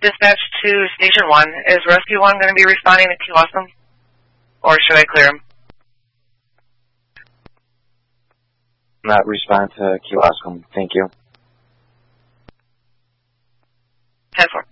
Dispatch to Station 1. Is Rescue 1 going to be responding to Kewaskum? Or should I clear him? Not respond to Kewaskum. Thank you. 10-4.